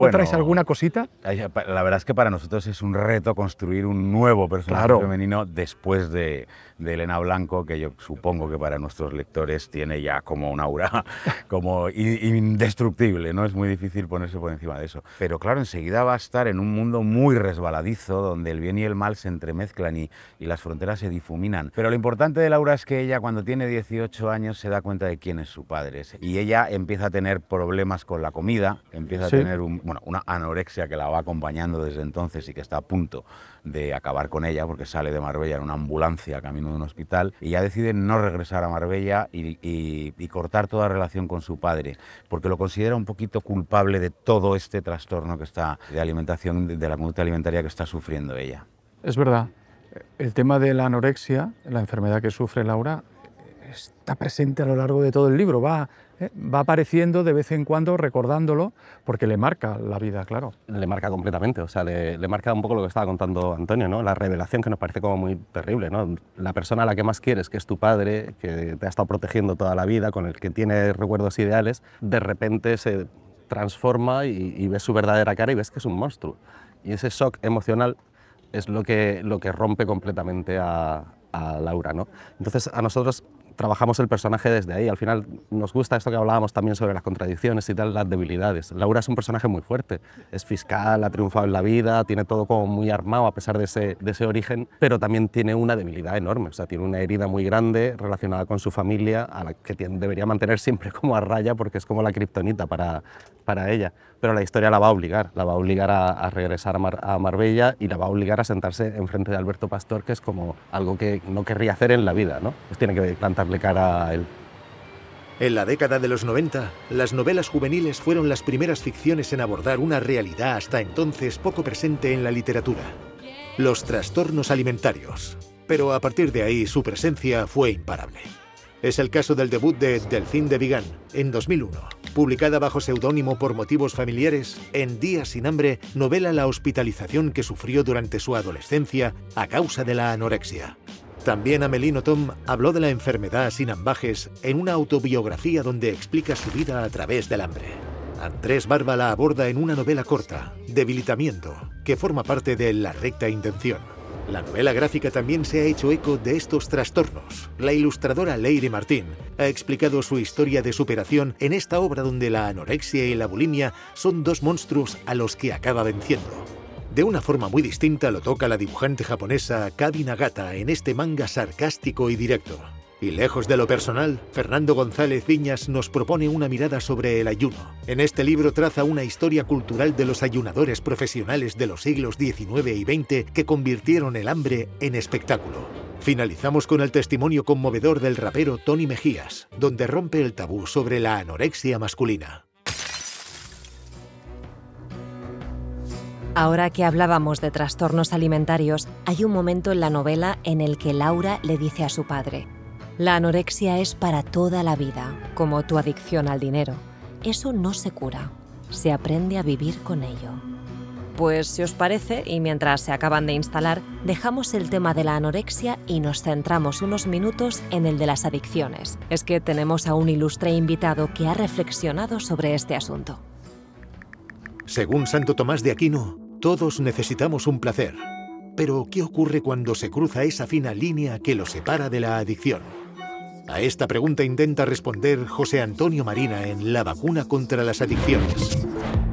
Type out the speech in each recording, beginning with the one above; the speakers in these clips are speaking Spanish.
¿O traes alguna cosita? La verdad es que para nosotros es un reto construir un nuevo personaje femenino después de Elena Blanco, que yo supongo que para nuestros lectores tiene ya como un aura como indestructible, ¿no? Es muy difícil ponerse por encima de eso. Pero claro, enseguida va a estar en un mundo muy resbaladizo, donde el bien y el mal se entremezclan y las fronteras se difuminan. Pero lo importante de Laura es que ella, cuando tiene 18 años, se da cuenta de quién es su padre. Y ella empieza a tener problemas con la comida, empieza a tener una anorexia que la va acompañando desde entonces y que está a punto de acabar con ella, porque sale de Marbella en una ambulancia camino de un hospital, y ya decide no regresar a Marbella y cortar toda relación con su padre, porque lo considera un poquito culpable de todo este trastorno que está de alimentación, de la conducta alimentaria que está sufriendo ella. Es verdad, el tema de la anorexia, la enfermedad que sufre Laura, está presente a lo largo de todo el libro, va apareciendo de vez en cuando, recordándolo, porque le marca la vida, claro. Le marca completamente, o sea, le marca un poco lo que estaba contando Antonio, ¿no? La revelación, que nos parece como muy terrible, ¿no? La persona a la que más quieres, que es tu padre, que te ha estado protegiendo toda la vida, con el que tienes recuerdos ideales, de repente se transforma y ves su verdadera cara y ves que es un monstruo. Y ese shock emocional es lo que rompe completamente a Laura, ¿no? Entonces, a nosotros trabajamos el personaje desde ahí. Al final nos gusta esto que hablábamos también sobre las contradicciones y tal, las debilidades. Laura es un personaje muy fuerte, es fiscal, ha triunfado en la vida, tiene todo como muy armado a pesar de ese origen, pero también tiene una debilidad enorme, o sea, tiene una herida muy grande relacionada con su familia, a la que debería mantener siempre como a raya, porque es como la kriptonita para ella. Pero la historia la va a obligar a regresar a Marbella, y la va a obligar a sentarse enfrente de Alberto Pastor, que es como algo que no querría hacer en la vida, ¿no? Pues tiene que plantarle cara a él. En la década de los 90, las novelas juveniles fueron las primeras ficciones en abordar una realidad hasta entonces poco presente en la literatura: los trastornos alimentarios. Pero a partir de ahí su presencia fue imparable. Es el caso del debut de Delphine de Vigan, en 2001. Publicada bajo seudónimo por motivos familiares, En Días sin hambre novela la hospitalización que sufrió durante su adolescencia a causa de la anorexia. También Amélie Nothomb habló de la enfermedad sin ambages en una autobiografía donde explica su vida a través del hambre. Andrés Barba la aborda en una novela corta, Debilitamiento, que forma parte de La recta intención. La novela gráfica también se ha hecho eco de estos trastornos. La ilustradora Leire Martín ha explicado su historia de superación en esta obra, donde la anorexia y la bulimia son dos monstruos a los que acaba venciendo. De una forma muy distinta lo toca la dibujante japonesa Kabi Nagata en este manga sarcástico y directo. Y lejos de lo personal, Fernando González Viñas nos propone una mirada sobre el ayuno. En este libro traza una historia cultural de los ayunadores profesionales de los siglos XIX y XX que convirtieron el hambre en espectáculo. Finalizamos con el testimonio conmovedor del rapero Tony Mejías, donde rompe el tabú sobre la anorexia masculina. Ahora que hablábamos de trastornos alimentarios, hay un momento en la novela en el que Laura le dice a su padre: la anorexia es para toda la vida, como tu adicción al dinero. Eso no se cura, se aprende a vivir con ello. Pues si os parece, y mientras se acaban de instalar, dejamos el tema de la anorexia y nos centramos unos minutos en el de las adicciones. Es que tenemos a un ilustre invitado que ha reflexionado sobre este asunto. Según Santo Tomás de Aquino, todos necesitamos un placer. Pero, ¿qué ocurre cuando se cruza esa fina línea que lo separa de la adicción? A esta pregunta intenta responder José Antonio Marina en La vacuna contra las adicciones.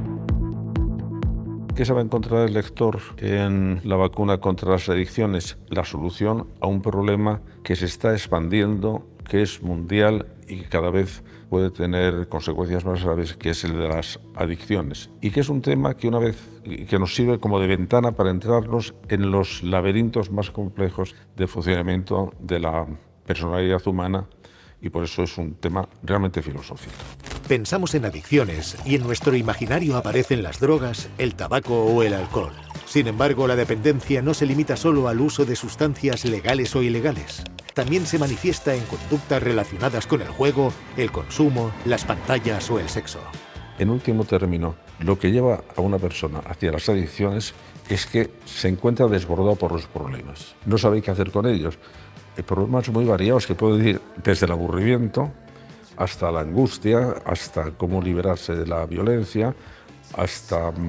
¿Qué se va a encontrar el lector en La vacuna contra las adicciones? La solución a un problema que se está expandiendo, que es mundial y que cada vez puede tener consecuencias más graves, que es el de las adicciones. Y que es un tema que que nos sirve como de ventana para entrarnos en los laberintos más complejos de funcionamiento de la personalidad humana, y por eso es un tema realmente filosófico. Pensamos en adicciones y en nuestro imaginario aparecen las drogas, el tabaco o el alcohol. Sin embargo, la dependencia no se limita solo al uso de sustancias legales o ilegales. También se manifiesta en conductas relacionadas con el juego, el consumo, las pantallas o el sexo. En último término, lo que lleva a una persona hacia las adicciones es que se encuentra desbordado por los problemas. No sabe qué hacer con ellos. Hay problemas muy variados que pueden ir desde el aburrimiento hasta la angustia, hasta cómo liberarse de la violencia, hasta